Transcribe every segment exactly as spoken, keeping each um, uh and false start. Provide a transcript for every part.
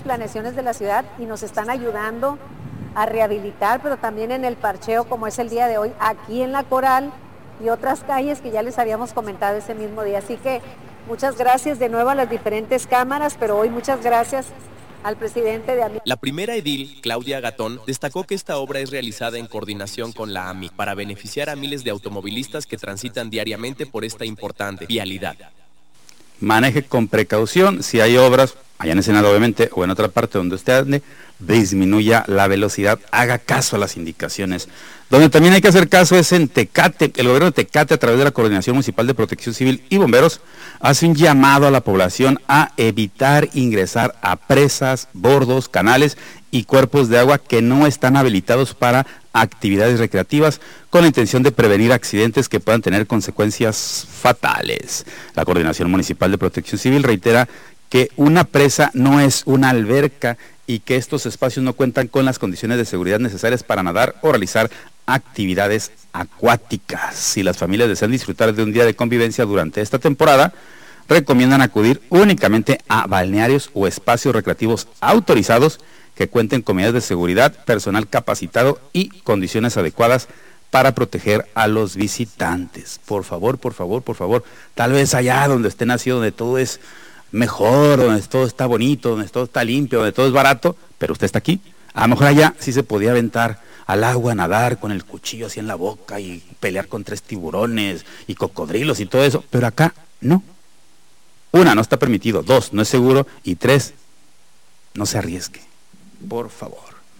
planeaciones de la ciudad y nos están ayudando a rehabilitar, pero también en el parcheo, como es el día de hoy, aquí en La Coral y otras calles que ya les habíamos comentado ese mismo día. Así que muchas gracias de nuevo a las diferentes cámaras, pero hoy muchas gracias al presidente de A M I. La primera edil, Claudia Gatón, destacó que esta obra es realizada en coordinación con la A M I para beneficiar a miles de automovilistas que transitan diariamente por esta importante vialidad. Maneje con precaución, si hay obras, allá en el Senado obviamente, o en otra parte donde usted ande, disminuya la velocidad, haga caso a las indicaciones. Donde también hay que hacer caso es en Tecate. El gobierno de Tecate, a través de la Coordinación Municipal de Protección Civil y Bomberos, hace un llamado a la población a evitar ingresar a presas, bordos, canales y cuerpos de agua que no están habilitados para actividades recreativas, con la intención de prevenir accidentes que puedan tener consecuencias fatales. La Coordinación Municipal de Protección Civil reitera que una presa no es una alberca y que estos espacios no cuentan con las condiciones de seguridad necesarias para nadar o realizar actividades acuáticas. Si las familias desean disfrutar de un día de convivencia durante esta temporada, recomiendan acudir únicamente a balnearios o espacios recreativos autorizados que cuenten con medidas de seguridad, personal capacitado y condiciones adecuadas para proteger a los visitantes. Por favor, por favor, por favor, tal vez allá donde esté nacido, donde todo es mejor, donde todo está bonito, donde todo está limpio, donde todo es barato, pero usted está aquí. A lo mejor allá sí se podía aventar al agua, nadar con el cuchillo así en la boca y pelear con tres tiburones y cocodrilos y todo eso, pero acá no. Una, no está permitido. Dos, no es seguro. Y tres, no se arriesgue, por favor.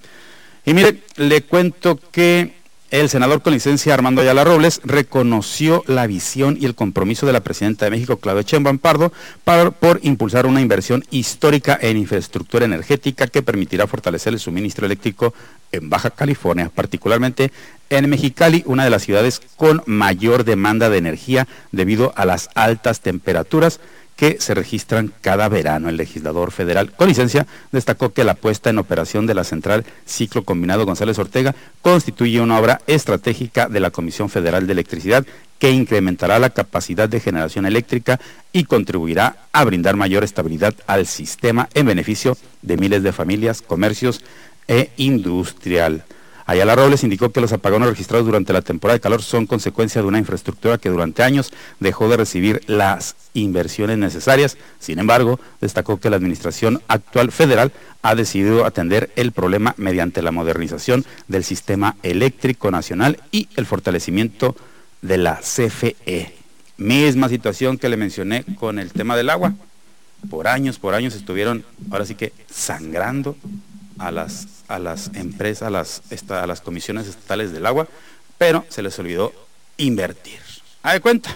Y mire, le cuento que el senador con licencia Armando Ayala Robles reconoció la visión y el compromiso de la presidenta de México, Claudia Sheinbaum Pardo, para, por impulsar una inversión histórica en infraestructura energética que permitirá fortalecer el suministro eléctrico en Baja California, particularmente en Mexicali, una de las ciudades con mayor demanda de energía debido a las altas temperaturas que se registran cada verano. El legislador federal con licencia destacó que la puesta en operación de la central Ciclo Combinado González Ortega constituye una obra estratégica de la Comisión Federal de Electricidad que incrementará la capacidad de generación eléctrica y contribuirá a brindar mayor estabilidad al sistema en beneficio de miles de familias, comercios e industrial. Ayala Robles indicó que los apagones registrados durante la temporada de calor son consecuencia de una infraestructura que durante años dejó de recibir las inversiones necesarias. Sin embargo, destacó que la administración actual federal ha decidido atender el problema mediante la modernización del sistema eléctrico nacional y el fortalecimiento de la C F E. Misma situación que le mencioné con el tema del agua. Por años, por años estuvieron, ahora sí que sangrando a las a las empresas, a las, esta, a las comisiones estatales del agua, pero se les olvidó invertir. ¿Haz de cuenta?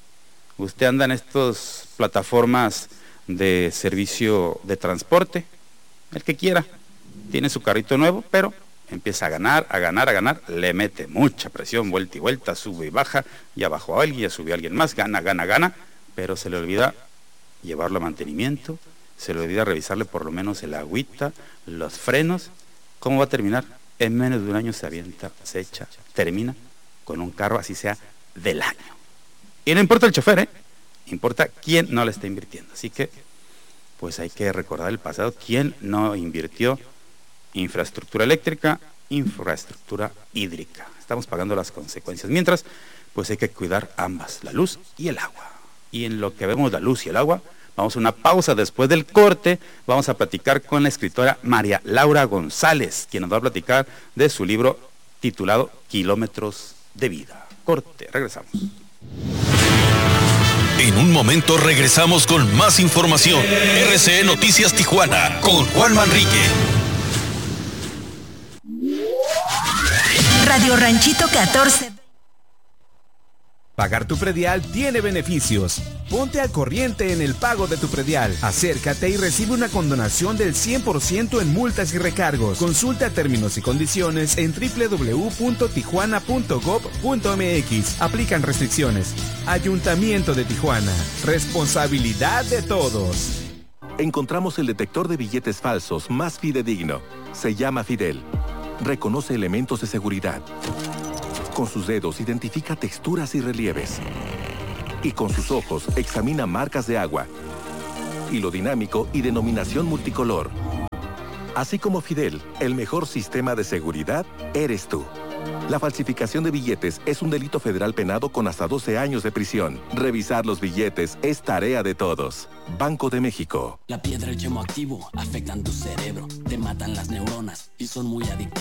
Usted anda en estas plataformas de servicio de transporte, el que quiera, tiene su carrito nuevo, pero empieza a ganar, a ganar, a ganar, le mete mucha presión, vuelta y vuelta, sube y baja, ya bajó a alguien, ya subió a alguien más, gana, gana, gana, pero se le olvida llevarlo a mantenimiento, se le olvida revisarle por lo menos el agüita, los frenos. ¿Cómo va a terminar? En menos de un año se avienta, se echa, termina con un carro así sea del año. Y no importa el chofer, ¿eh? Importa quién no le está invirtiendo. Así que, pues hay que recordar el pasado, quién no invirtió infraestructura eléctrica, infraestructura hídrica. Estamos pagando las consecuencias. Mientras, pues hay que cuidar ambas, la luz y el agua. Y en lo que vemos la luz y el agua, vamos a una pausa. Después del corte vamos a platicar con la escritora María Laura González, quien nos va a platicar de su libro titulado Kilómetros de Vida. Corte, regresamos. En un momento regresamos con más información. R C E Noticias Tijuana con Juan Manrique. Radio Ranchito catorce. Pagar tu predial tiene beneficios. Ponte al corriente en el pago de tu predial. Acércate y recibe una condonación del cien por ciento en multas y recargos. Consulta términos y condiciones en doble u doble u doble u punto tijuana punto gob punto eme equis. Aplican restricciones. Ayuntamiento de Tijuana. Responsabilidad de todos. Encontramos el detector de billetes falsos más fidedigno. Se llama Fidel. Reconoce elementos de seguridad. Con sus dedos identifica texturas y relieves. Y con sus ojos examina marcas de agua. Hilo dinámico y denominación multicolor. Así como Fidel, el mejor sistema de seguridad eres tú. La falsificación de billetes es un delito federal penado con hasta doce años de prisión. Revisar los billetes es tarea de todos. Banco de México. La piedra y el yemo activo afectan tu cerebro, te matan las neuronas y son muy adictivos.